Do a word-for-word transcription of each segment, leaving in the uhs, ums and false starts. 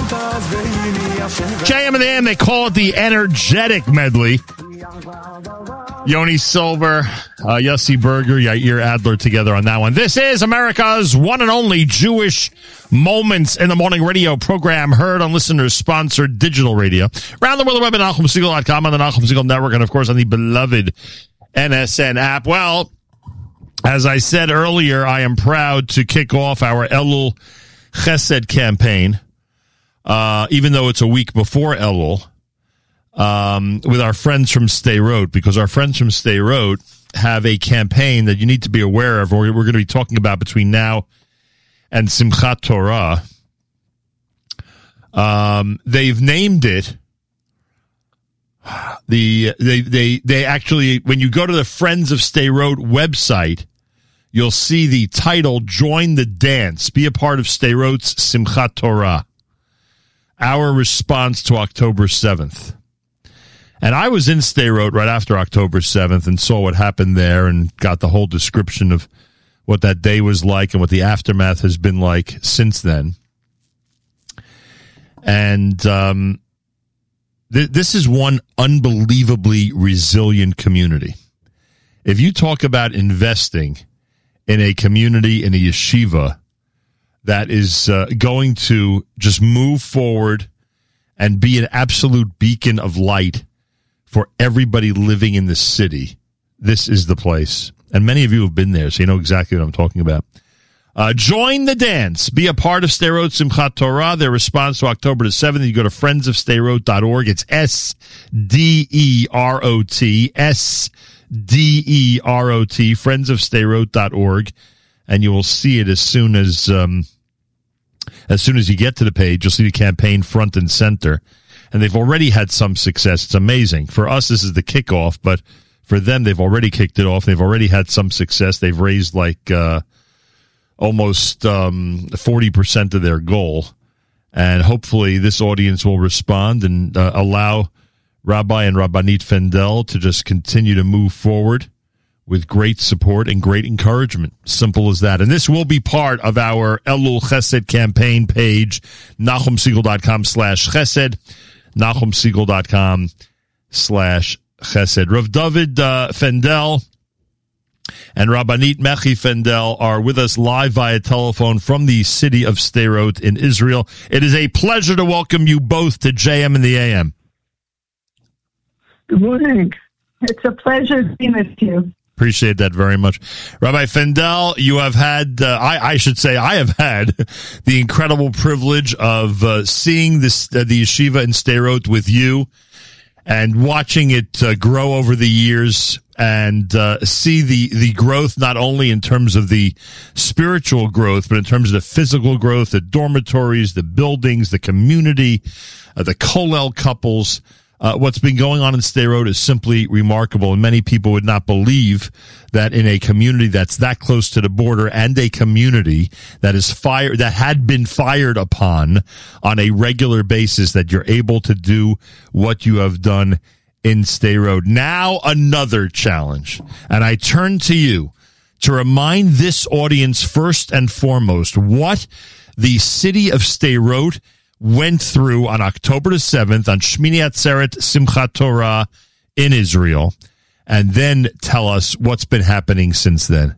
J M and the A M, they call it the energetic medley. Yoni Silver, uh, Yossi Berger, Yair Adler together on that one. This is America's one and only Jewish Moments in the Morning radio program, heard on listeners-sponsored digital radio. Around the world, the web at Nachum Segal dot com, on the Nachum Segal Network, and, of course, on the beloved N S N app. Well, as I said earlier, I am proud to kick off our Elul Chesed campaign, uh, even though it's a week before Elul. Um, with our friends from Sderot, because our friends from Sderot have a campaign that you need to be aware of, or we're going to be talking about between now and Simchat Torah. Um, they've named it the they they they actually, when you go to the Friends of Sderot website, you'll see the title "Join the Dance, Be a Part of Sderot's Simchat Torah." Our response to October seventh. And I was in Sderot right after October seventh and saw what happened there and got the whole description of what that day was like and what the aftermath has been like since then. And um, th- this is one unbelievably resilient community. If you talk about investing in a community, in a yeshiva, that is uh, going to just move forward and be an absolute beacon of light for everybody living in the city, this is the place. And many of you have been there, so you know exactly what I'm talking about. Uh, join the dance. Be a part of Sderot Simchat Torah. Their response to October the seventh, you go to friends of sderot dot org. It's S D E R O T, S D E R O T, friends of sderot dot org. And you will see it as soon as, um, as soon as you get to the page. You'll see the campaign front and center. And they've already had some success. It's amazing. For us, this is the kickoff, but for them, they've already kicked it off. They've already had some success. They've raised like uh, almost um, forty percent of their goal. And hopefully this audience will respond and uh, allow Rabbi and Rabbanit Fendel to just continue to move forward with great support and great encouragement. Simple as that. And this will be part of our Elul Chesed campaign page, Nachum Segal dot com slash Chesed. Nachum Segal dot com slash Chesed. Rav David uh, Fendel and Rabbanit Mechi Fendel are with us live via telephone from the city of Sderot in Israel. It is a pleasure to welcome you both to J M and the A M. Good morning. It's a pleasure being with you. Appreciate that very much. Rabbi Fendel, you have had, uh, I, I should say, I have had the incredible privilege of uh, seeing this, uh, the yeshiva in Sderot with you and watching it uh, grow over the years and uh, see the, the growth, not only in terms of the spiritual growth, but in terms of the physical growth, the dormitories, the buildings, the community, uh, the kollel couples. Uh, what's been going on in Sderot is simply remarkable, and many people would not believe that in a community that's that close to the border and a community that is fired, that had been fired upon on a regular basis, that you're able to do what you have done in Sderot. Now another challenge, and I turn to you to remind this audience first and foremost what the city of Sderot went through on October the seventh on Shmini Atzeret Simchat Torah in Israel, and then tell us what's been happening since then.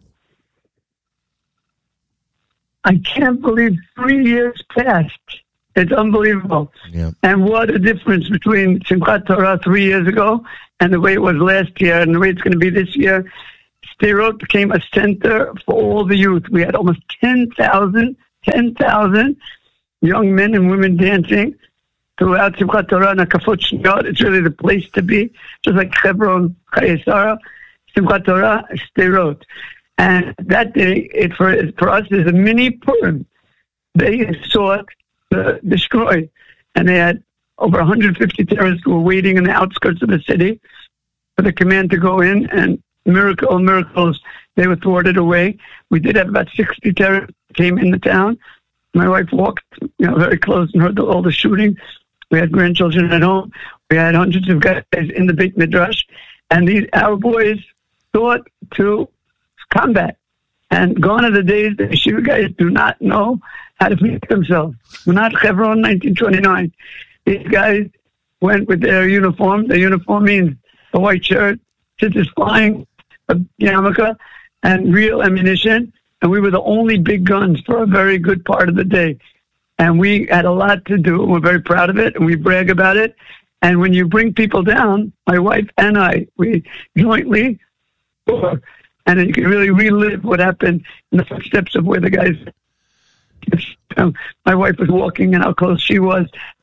I can't believe three years passed. It's unbelievable. Yeah. And what a difference between Simchat Torah three years ago and the way it was last year and the way it's going to be this year. Sderot became a center for all the youth. We had almost ten thousand, ten thousand young men and women dancing throughout Simchat Torah and Hakafot Shniyot. It's really the place to be, just like Hebron, Chayei Sarah, Simchat Torah, Sderot. And that day, it for for us is a mini Purim. They sought to destroy, and they had over one hundred fifty terrorists who were waiting in the outskirts of the city for the command to go in, and miracle, miracles, they were thwarted away. We did have about sixty terrorists who came in the town. My wife walked, you know, very close and heard the, all the shooting. We had grandchildren at home. We had hundreds of guys in the Beit Midrash, and these our boys thought to combat. And gone are the days the yeshiva guys do not know how to protect themselves. We're not Chevron nineteen twenty-nine. These guys went with their uniform. Their uniform means a white shirt, scissors flying, a yarmulke, and real ammunition. And we were the only big guns for a very good part of the day. And we had a lot to do, and we're very proud of it, and we brag about it. And when you bring people down, my wife and I, we jointly, and then you can really relive what happened in the footsteps of where the guys, um, my wife was walking and how close she was.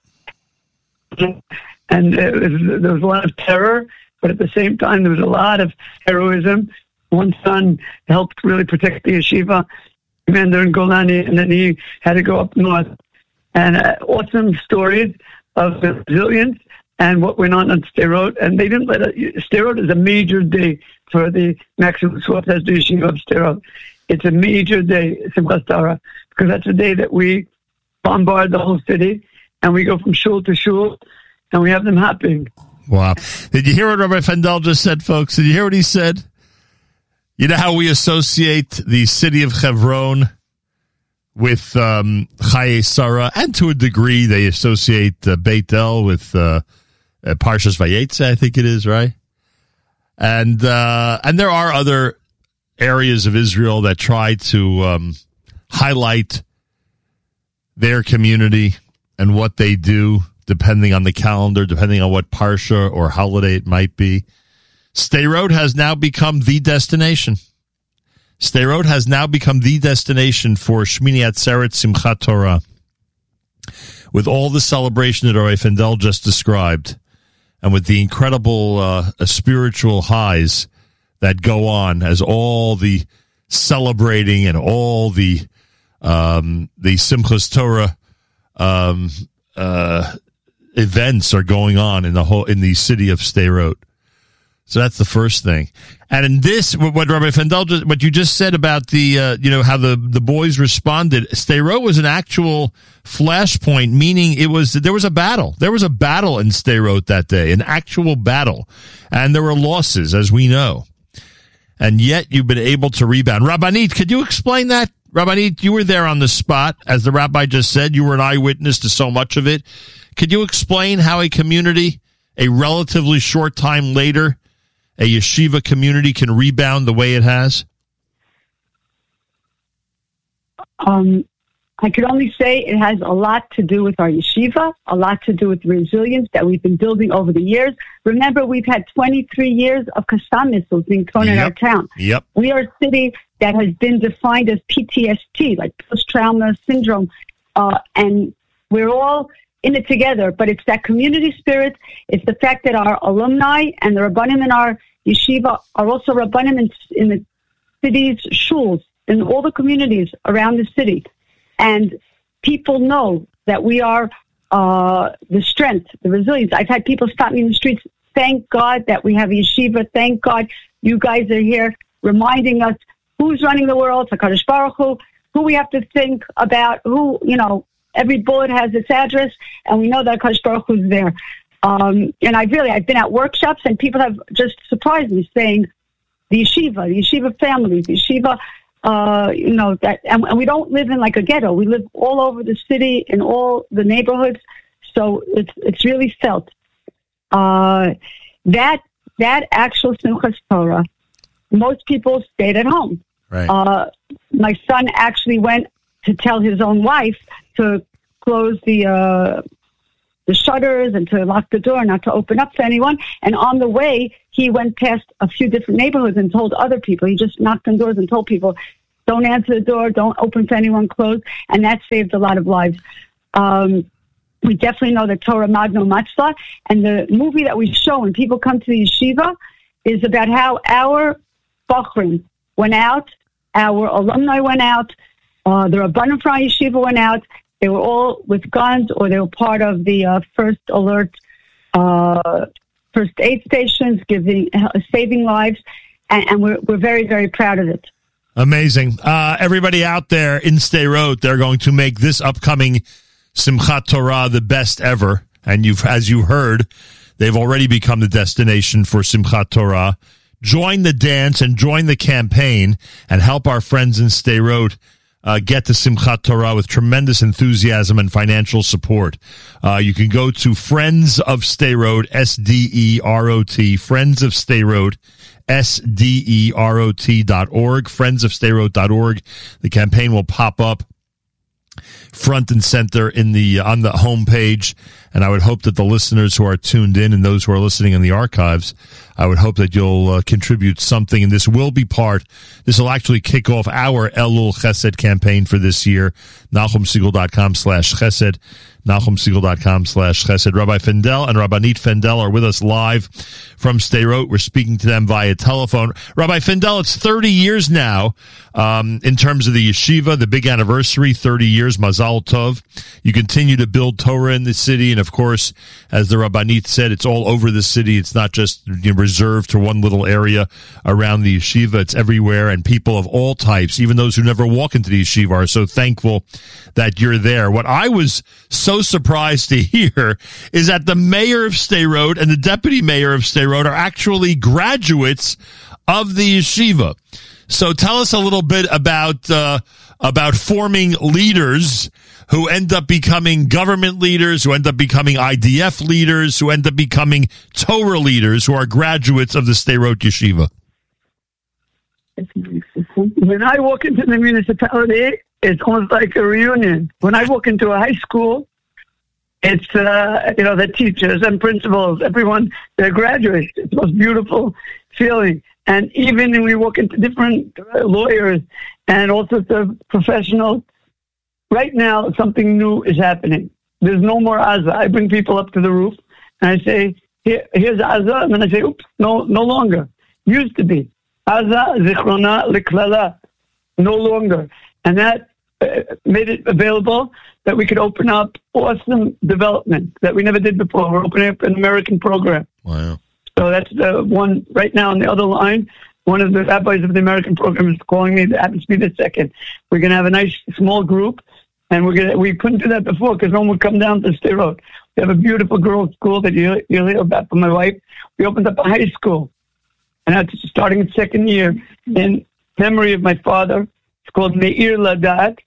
And uh, there was a lot of terror, but at the same time, there was a lot of heroism. One son helped really protect the yeshiva, commander in Golani, and then he had to go up north. And uh, awesome stories of resilience and what went on on Sderot. And they didn't let it, Sderot is a major day for the Maximum Source as the yeshiva of Sderot. It's a major day, Simchas Torah, because that's a day that we bombard the whole city and we go from shul to shul and we have them hopping. Wow. Did you hear what Rabbi Fendel just said, folks? Did you hear what he said? You know how we associate the city of Hebron with um, Chayei Sarah, and to a degree they associate uh, Beit El with uh, uh, Parshas Vayetze, I think it is, right? And uh, and there are other areas of Israel that try to um, highlight their community and what they do, depending on the calendar, depending on what Parsha or holiday it might be. Sderot has now become the destination. Sderot has now become the destination for Shmini Atzeret Simchat Torah. With all the celebration that Rabbi Fendel just described, and with the incredible uh, spiritual highs that go on as all the celebrating and all the um, the Simchas Torah um, uh, events are going on in the whole in the city of Sderot. So that's the first thing. And in this, what Rabbi Fendel, just, what you just said about the, uh, you know, how the, the boys responded, Sderot was an actual flashpoint, meaning it was, there was a battle. There was a battle in Sderot that day, an actual battle. And there were losses, as we know. And yet you've been able to rebound. Rabbanit, could you explain that? Rabbanit, you were there on the spot. As the rabbi just said, you were an eyewitness to so much of it. Could you explain how a community, a relatively short time later, a yeshiva community can rebound the way it has? Um, I could only say it has a lot to do with our yeshiva, a lot to do with the resilience that we've been building over the years. Remember, we've had twenty-three years of Qassam missiles being thrown yep. in our town. Yep. We are a city that has been defined as P T S D, like post-trauma syndrome, uh, and we're all in it together, but it's that community spirit. It's the fact that our alumni and the Rabbanim in our yeshiva are also Rabbanim in, in the city's shuls, in all the communities around the city. And people know that we are uh, the strength, the resilience. I've had people stop me in the streets. Thank God that we have a yeshiva. Thank God you guys are here reminding us who's running the world, HaKadosh Baruch Hu, who we have to think about, who, you know, every bullet has its address, and we know that HaKadosh Baruch Hu is there. Um, and I've really, I've been at workshops, and people have just surprised me saying, the yeshiva, the yeshiva family, the yeshiva, uh, you know, that, and, and we don't live in like a ghetto. We live all over the city, in all the neighborhoods, so it's it's really felt. Uh, that, that actual Simchas Torah, most people stayed at home. Right. Uh, my son actually went to tell his own wife to close the uh, the shutters and to lock the door, not to open up to anyone. And on the way, he went past a few different neighborhoods and told other people. He just knocked on doors and told people, don't answer the door, don't open to anyone, close. And that saved a lot of lives. Um, we definitely know that Torah Magno Matzlah. And the movie that we show when people come to the yeshiva is about how our Bachrim went out, our alumni went out, uh, the Rabbanim from yeshiva went out. They were all with guns, or they were part of the uh, first alert, uh, first aid stations, giving, uh, saving lives, and, and we're we're very, very proud of it. Amazing. Uh, everybody out there in Sderot, they're going to make this upcoming Simchat Torah the best ever, and you've, as you heard, they've already become the destination for Simchat Torah. join the dance and join the campaign and help our friends in Sderot uh, get to Simchat Torah with tremendous enthusiasm and financial support. Uh, you can go to Friends of Sderot, S D E R O T, Friends of Sderot, S D E R O T dot org, friends of sderot dot org. The campaign will pop up front and center in the on the homepage, and I would hope that the listeners who are tuned in and those who are listening in the archives, I would hope that you'll uh, contribute something, and this will be part, this will actually kick off our Elul Chesed campaign for this year, NachumSegal.com slash Chesed, NachumSegal.com slash Chesed. Rabbi Fendel and Rabbanit Fendel are with us live from Sderot. We're speaking to them via telephone. Rabbi Fendel, it's thirty years now um, in terms of the yeshiva, the big anniversary, thirty years, Mazal Tov. You continue to build Torah in the city, and of course, as the Rabbanit said, it's all over the city. It's not just you know, reserved to one little area around the yeshiva. It's everywhere, and people of all types, even those who never walk into the yeshiva, are so thankful that you're there. What I was so surprised to hear is that the mayor of Sderot and the deputy mayor of Sderot are actually graduates of the yeshiva. So tell us a little bit about uh, about forming leaders who end up becoming government leaders, who end up becoming I D F leaders, who end up becoming Torah leaders, who are graduates of the Sderot Yeshiva. When I walk into the municipality, it's almost like a reunion. When I walk into a high school, it's, uh, you know, the teachers and principals, everyone, they're graduates. It's the most beautiful feeling. And even when we walk into different uh, lawyers and all sorts of professionals, right now something new is happening. There's no more Aza. I bring people up to the roof and I say, Here, here's Aza. And then I say, oops, no, no longer. Used to be. Aza, Zichrona, Liklala. No longer. And that uh, made it available that we could open up awesome development that we never did before. We're opening up an American program. Wow. So that's the one right now on the other line. One of the rabbis of the American program is calling me. That happens to be the second. We're going to have a nice small group, and we're going to, we couldn't do that before because no one would come down to Sderot. We have a beautiful girls' school that you, you'll hear about from my wife. We opened up a high school, and that's starting its second year in memory of my father. It's called Meir Ladat.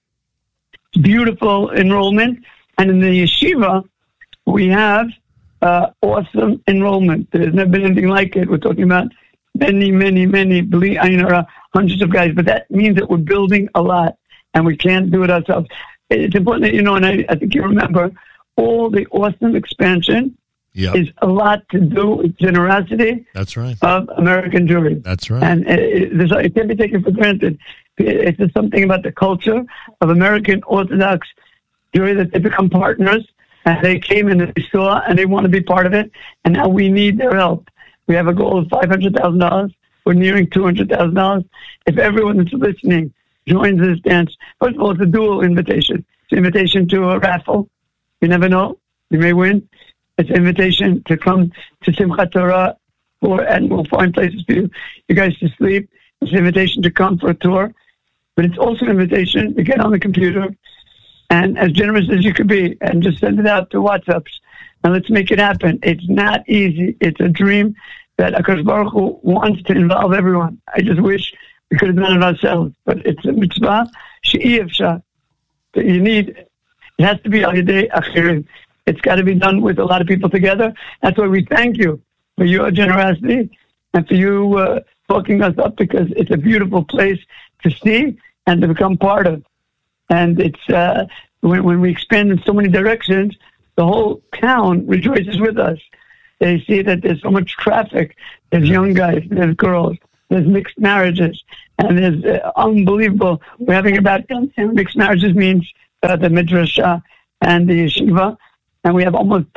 It's beautiful enrollment, and in the yeshiva we have uh, awesome enrollment. There's never been anything like it. We're talking about many, many, many, believe I know, hundreds of guys, but that means that we're building a lot, and we can't do it ourselves. It's important that you know, and I, I think you remember, all the awesome expansion yep. is a lot to do with generosity. That's right. Of American Jewry. That's right. And it, it, it can't be taken for granted. It's just something about the culture of American Orthodox Jewry that they become partners, and they came and they saw, and they want to be part of it, and now we need their help. We have a goal of five hundred thousand dollars. We're nearing two hundred thousand dollars. If everyone that's listening joins this dance, first of all, it's a dual invitation. It's an invitation to a raffle. You never know. You may win. It's an invitation to come to Simchat Torah, for, and we'll find places for you, you guys to sleep. It's an invitation to come for a tour. But it's also an invitation to get on the computer and as generous as you could be and just send it out to WhatsApps. And let's make it happen. It's not easy. It's a dream that HaKadosh Baruch Hu wants to involve everyone. I just wish we could have done it ourselves. But it's a mitzvah. She'i efshar. You need, it has to be al yedei achirim. It's got to be done with a lot of people together. That's why we thank you for your generosity and for you uh, hooking us up, because it's a beautiful place to see and to become part of. And it's uh, when, when we expand in so many directions, the whole town rejoices with us. They see that there's so much traffic. There's young guys, there's girls, there's mixed marriages, and there's uh, unbelievable. We're having about mixed marriages means uh, the midrashah and the yeshiva, and we have almost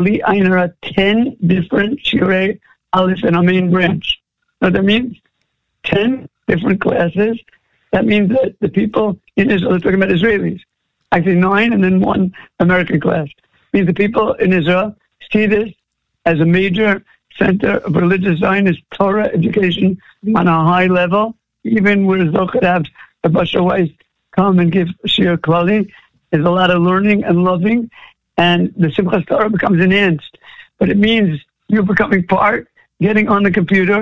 ten different shirei aleph in our main branch. You know what that means? Ten different classes. That means that the people in Israel, we're talking about Israelis, actually nine and then one American class. It means the people in Israel see this as a major center of religious Zionist Torah education on a high level, even where Zohar have the Basha Weiss come and give Shir Klali. There's a lot of learning and loving, and the Simchas Torah becomes enhanced. But it means you becoming part, getting on the computer,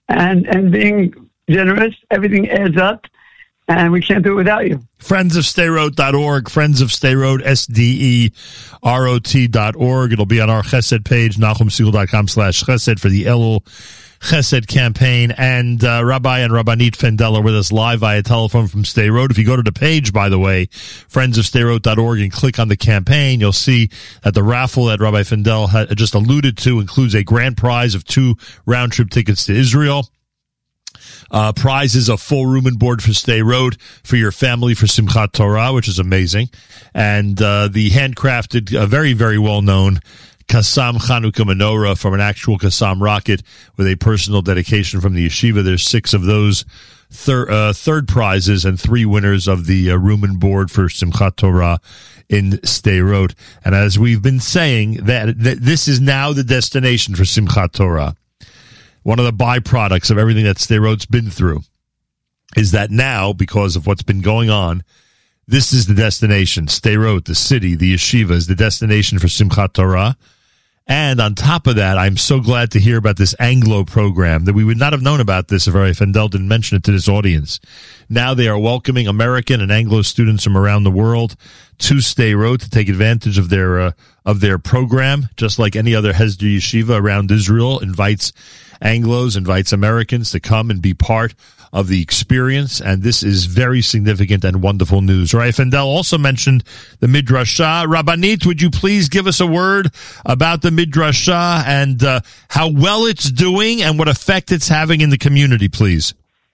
and, and being generous. Everything adds up, and we can't do it without you. friends of Sderot dot org, Friends of Sderot, S D E R O T dot org. It'll be on our Chesed page, Nachum Segal dot com slash Chesed for the Elul Chesed campaign. And uh, Rabbi and Rabbanit Fendel are with us live via telephone from Sderot. If you go to the page, by the way, Friends of Sderot dot org, and click on the campaign, you'll see that the raffle that Rabbi Fendel had just alluded to includes a grand prize of two round-trip tickets to Israel. Uh, prizes a full room and board for Sderot for your family for Simchat Torah, which is amazing. And uh, the handcrafted, uh, very, very well-known Qassam Chanukah menorah from an actual Qassam rocket with a personal dedication from the yeshiva. There's six of those thir- uh, third prizes and three winners of the uh, room and board for Simchat Torah in Sderot. And as we've been saying, that, that this is now the destination for Simchat Torah. One of the byproducts of everything that Sderot's been through is that now, because of what's been going on, this is the destination. Sderot, the city, the yeshiva, is the destination for Simchat Torah. And on top of that, I'm so glad to hear about this Anglo program, that we would not have known about this if Rabbi Fendel didn't mention it to this audience. Now they are welcoming American and Anglo students from around the world to Sderot to take advantage of their uh, of their program, just like any other Hesder yeshiva around Israel invites Anglos, invites Americans to come and be part of the experience, and this is very significant and wonderful news. Rabbi Fendel also mentioned the Midrashah. Rabbanit, would you please give us a word about the Midrashah and uh, how well it's doing and what effect it's having in the community, please?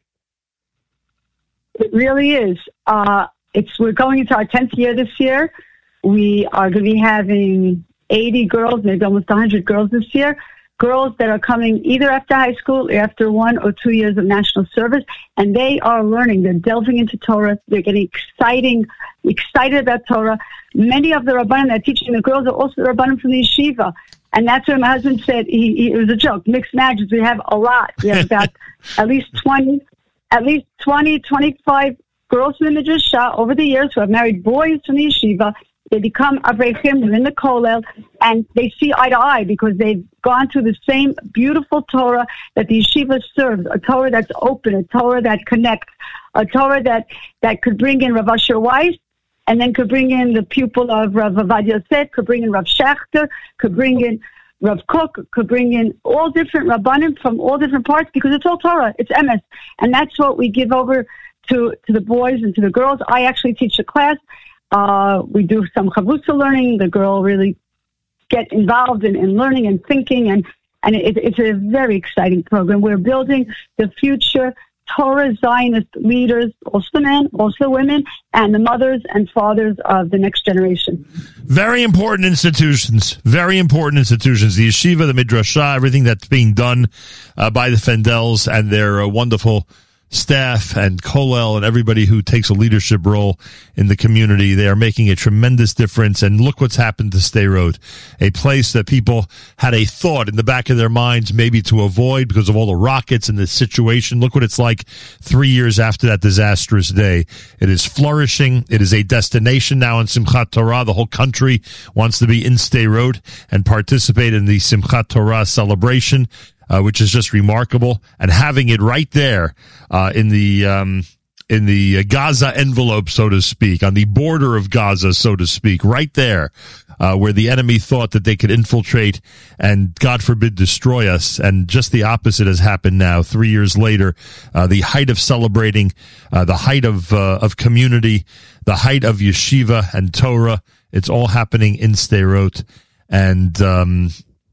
It really is. Uh, it's we're going into our tenth year this year. We are going to be having eighty girls, maybe almost one hundred girls this year. Girls that are coming either after high school or after one or two years of national service, and they are learning. They're delving into Torah. They're getting exciting, excited about Torah. Many of the Rabbanim that are teaching the girls are also the Rabbanim from the yeshiva. And that's what my husband said. He, he, it was a joke. Mixed matches. We have a lot. We have about at least twenty, at least twenty, twenty-five girls from the Midrashah over the years who have married boys from the yeshiva. They become Avrechim within the Kollel, and they see eye to eye because they've gone through the same beautiful Torah that the yeshiva serves, a Torah that's open, a Torah that connects, a Torah that, that could bring in Rav Asher Weiss, and then could bring in the pupil of Rav Avad Yosef, could bring in Rav Schechter, could bring in Rav Kook, could bring in all different Rabbanim from all different parts, because it's all Torah, it's M S. And that's what we give over to, to the boys and to the girls. I actually teach a class. Uh, we do some chavrusa learning. The girl really get involved in, in learning and thinking, and, and it, it's a very exciting program. We're building the future Torah Zionist leaders, also men, also women, and the mothers and fathers of the next generation. Very important institutions, very important institutions. The yeshiva, the midrashah, everything that's being done uh, by the Fendels and their uh, wonderful staff and Kollel and everybody who takes a leadership role in the community. They are making a tremendous difference. And look what's happened to Sderot, a place that people had a thought in the back of their minds maybe to avoid because of all the rockets and the situation. Look what it's like three years after that disastrous day. It is flourishing. It is a destination now in Simchat Torah. The whole country wants to be in Sderot and participate in the Simchat Torah celebration. Uh, which is just remarkable, and having it right there uh, in the um, in the Gaza envelope, so to speak, on the border of Gaza, so to speak, right there, uh, where the enemy thought that they could infiltrate and, God forbid, destroy us, and just the opposite has happened now. Three years later, uh, the height of celebrating, uh, the height of uh, of community, the height of yeshiva and Torah. It's all happening in Sderot, and um,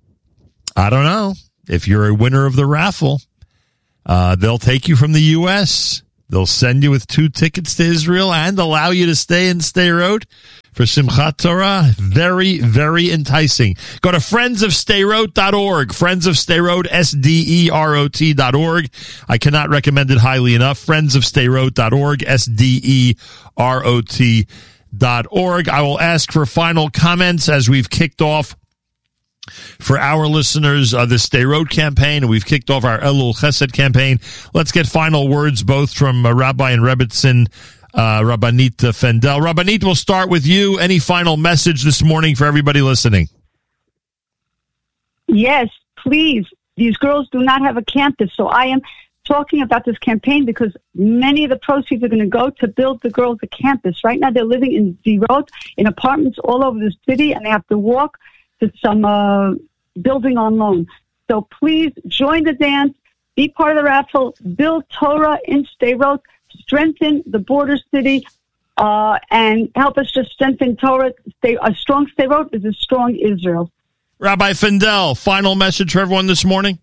I don't know. If you're a winner of the raffle, uh, they'll take you from the U S. They'll send you with two tickets to Israel and allow you to stay in Sderot for Simchat Torah. Very, very enticing. Go to friends of sderot dot org. Friends of Sderot, S D E R O T dot org. I cannot recommend it highly enough. friends of sderot dot org, S D E R O T dot org. I will ask for final comments as we've kicked off for our listeners, uh, the Sderot campaign, and we've kicked off our Elul Chesed campaign. Let's get final words both from uh, Rabbi and Rebbitzin, uh, Rabbanit Fendel. Rabbanit, we'll start with you. Any final message this morning for everybody listening? Yes, please these girls do not have a campus. So I am talking about this campaign because many of the proceeds are going to go to build the girls a campus. Right now they're living in Sderot, in apartments all over the city, and they have to walk to some uh, building on loan. So please join the dance, be part of the raffle, build Torah in Sderot, strengthen the border city, uh, and help us just strengthen Torah. Stay, a strong Sderot is a strong Israel. Rabbi Fendel, final message for everyone this morning?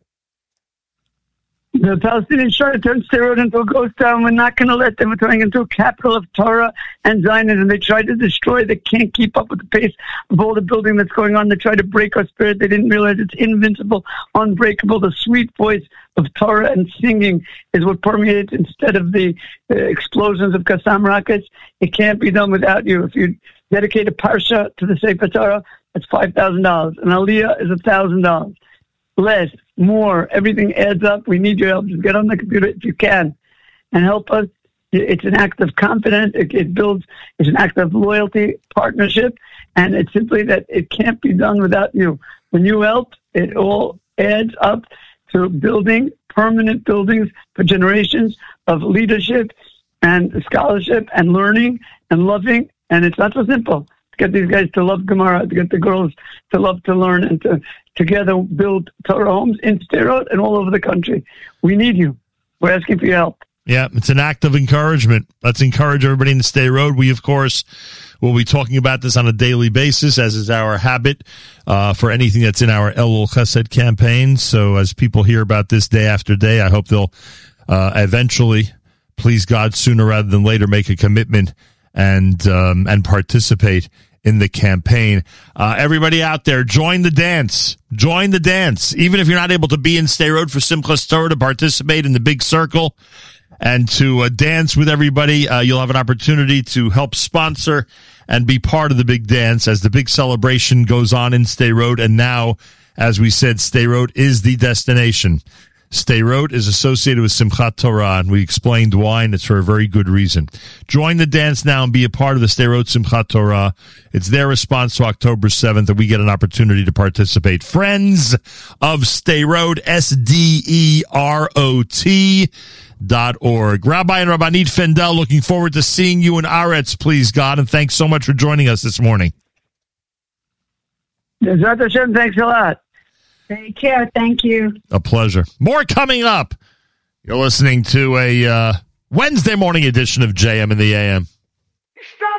The Palestinians try to turn Sderot into a ghost town. We're not going to let them. We're turning into a capital of Torah and Zionism. They tried to destroy. They can't keep up with the pace of all the building that's going on. They tried to break our spirit. They didn't realize it's invincible, unbreakable. The sweet voice of Torah and singing is what permeates instead of the uh, explosions of Qassam rockets. It can't be done without you. If you dedicate a parsha to the Sefer Torah, that's five thousand dollars. An aliyah is one thousand dollars. Less, more, everything adds up. We need your help. Just get on the computer if you can and help us. It's an act of confidence. It, it builds, it's an act of loyalty, partnership, and it's simply that it can't be done without you. When you help, it all adds up to building permanent buildings for generations of leadership and scholarship and learning and loving. And it's not so simple. Get these guys to love Gemara, to get the girls to love to learn, and to together build Torah homes in Sderot and all over the country. We need you. We're asking for your help. Yeah, it's an act of encouragement. Let's encourage everybody in Sderot. We, of course, will be talking about this on a daily basis, as is our habit uh, for anything that's in our Elul Chesed campaign. So as people hear about this day after day, I hope they'll uh, eventually, please God, sooner rather than later, make a commitment and um, and participate in the campaign. Uh, everybody out there, join the dance. Join the dance. Even if you're not able to be in Sderot for Simchas Torah to participate in the big circle and to uh, dance with everybody, uh, you'll have an opportunity to help sponsor and be part of the big dance as the big celebration goes on in Sderot. And now, as we said, Sderot is the destination. Sderot is associated with Simchat Torah, and we explained why, and it's for a very good reason. Join the dance now and be a part of the Sderot Simchat Torah. It's their response to October seventh, and we get an opportunity to participate. Friends of Sderot, S D E R O T dot org. Rabbi and Rabbanit Fendel, looking forward to seeing you in Aretz, please, God, and thanks so much for joining us this morning. Bezrat Hashem, thanks a lot. Take care. Thank you. A pleasure. More coming up. You're listening to a uh, Wednesday morning edition of J M in the A M.